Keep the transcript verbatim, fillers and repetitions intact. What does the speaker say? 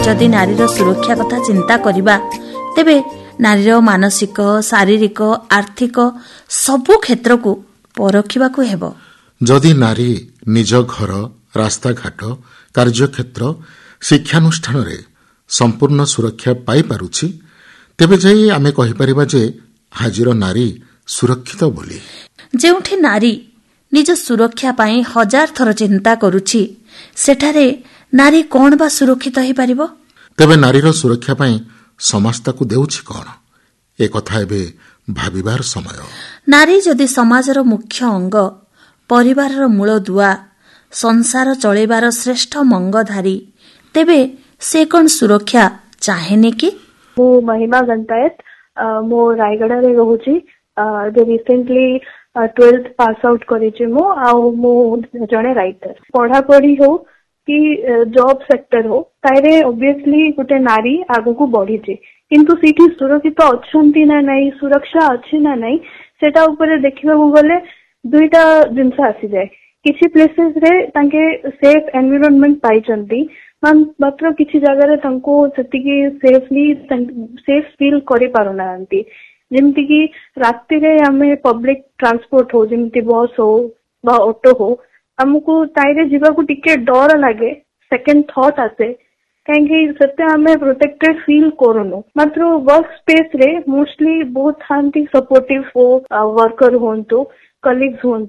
जदि नारीर सुरक्षा कथा चिंता करिबा तेबे नारीर मानसिक शारीरिक आर्थिक सबु क्षेत्र को परखिबा को हेबो। जदि नारी निज घर रास्ताघाट कार्यक्षेत्र शिक्षानुष्ठान रे संपूर्ण सुरक्षा पाई पारुछि तेबे जाई आमे कहि परिबा जे हाजिर नारी सुरक्षित बोली। जेउठी नारी निज सुरक्षा पाई हजार थर चिंता करुछि सेठारे नारी कोन बा सुरक्षित होई परिबो। तेबे नारीर सुरक्षा पाई समाजता को देउछि कोन ए कथा एबे भाबिबार समय। नारी जदि समाजर मुख्य अंग परिवारर मूल दुआ संसार चलेबार श्रेष्ठ मंगधारी तेबे से कोन सुरक्षा चाहेने कि। मो महिमा गंतायत मो रायगढ़ रे रहूची जे रिसेंटली ट्वेल्थ पास आउट करिछि मो आ मो जणे राइटर पढ़ा पढ़ी हो कि जॉब सेक्टर हो तारे ऑब्वियसली गोटे नारी आगु को बढ़ीचे किंतु सीठी सुरक्षित अछंती ना नहीं सुरक्षा अछि ना नहीं सेटा ऊपर देखिबा को गले दुईटा जिंस आसी जाए। किछि प्लेसेस रे तांके सेफ एनवायरनमेंट पाइचंती मात्र किछि जगह रे तांको सेतिकी सेफली सेफ फील करि पारो नांती जेमति कि रात्रि रे हमें पब्लिक ट्रांसपोर्ट हो जेमति बस हो बा ऑटो हो हमको ताइरे जीवा को टिके डर लागे सेकंड थॉट आसे कहीं सत्य हमें प्रोटेक्टेड फील करूनु मात्र वर्क स्पेस रे मोस्टली बहुत थांती सपोर्टिव हो वर्कर होंतु कलीग्स हों